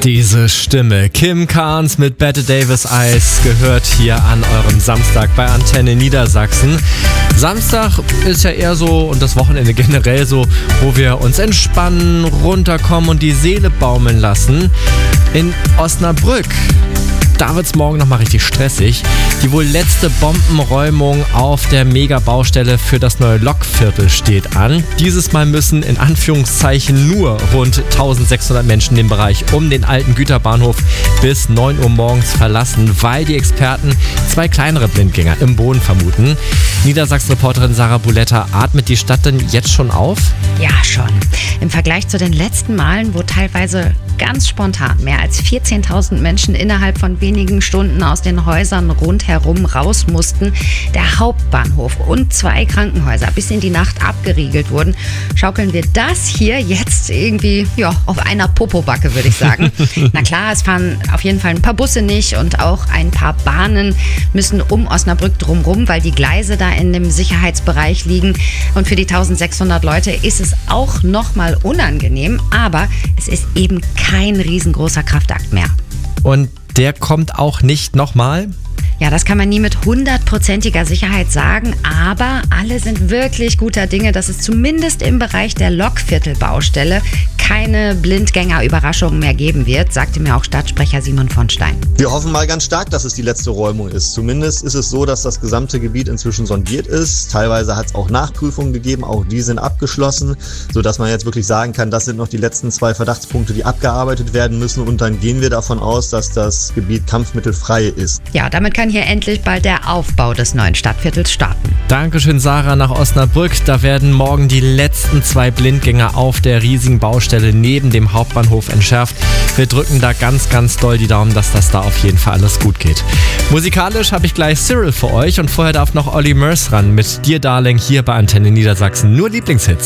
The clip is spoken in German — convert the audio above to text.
Diese Stimme, Kim Carnes mit Bette Davis Eyes, gehört hier an eurem Samstag bei Antenne Niedersachsen. Samstag ist ja eher so, und das Wochenende generell so, wo wir uns entspannen, runterkommen und die Seele baumeln lassen. In Osnabrück, da wird es morgen nochmal richtig stressig. Die wohl letzte Bombenräumung auf der Megabaustelle für das neue Lokviertel steht an. Dieses Mal müssen in Anführungszeichen nur rund 1600 Menschen den Bereich um den alten Güterbahnhof bis 9 Uhr morgens verlassen, weil die Experten 2 kleinere Blindgänger im Boden vermuten. Niedersachsen-Reporterin Sarah Buletta, atmet die Stadt denn jetzt schon auf? Ja, schon. Im Vergleich zu den letzten Malen, wo teilweise ganz spontan mehr als 14.000 Menschen innerhalb von wenigen Stunden aus den Häusern rundherum raus mussten, der Hauptbahnhof und 2 Krankenhäuser bis in die Nacht abgeriegelt wurden, schaukeln wir das hier jetzt irgendwie auf einer Popobacke, würde ich sagen. Na klar, es fahren auf jeden Fall ein paar Busse nicht und auch ein paar Bahnen müssen um Osnabrück drumherum, weil die Gleise da in dem Sicherheitsbereich liegen. Und für die 1600 Leute ist es auch nochmal unangenehm, aber es ist eben kein riesengroßer Kraftakt mehr. Und der kommt auch nicht nochmal? Ja, das kann man nie mit 100%iger Sicherheit sagen, aber alle sind wirklich guter Dinge, dass es zumindest im Bereich der Lokviertelbaustelle keine Blindgänger-Überraschungen mehr geben wird, sagte mir auch Stadtsprecher Simon von Stein. Wir hoffen mal ganz stark, dass es die letzte Räumung ist. Zumindest ist es so, dass das gesamte Gebiet inzwischen sondiert ist. Teilweise hat es auch Nachprüfungen gegeben, auch die sind abgeschlossen, sodass man jetzt wirklich sagen kann, das sind noch die letzten 2 Verdachtspunkte, die abgearbeitet werden müssen, und dann gehen wir davon aus, dass das Gebiet kampfmittelfrei ist. Ja, damit kann hier endlich bald der Aufbau des neuen Stadtviertels starten. Dankeschön, Sarah, nach Osnabrück. Da werden morgen die letzten 2 Blindgänger auf der riesigen Baustelle neben dem Hauptbahnhof entschärft. Wir drücken da ganz, ganz doll die Daumen, dass das da auf jeden Fall alles gut geht. Musikalisch habe ich gleich Cyril für euch und vorher darf noch Olly Murs ran mit Dir Darling hier bei Antenne Niedersachsen. Nur Lieblingshits.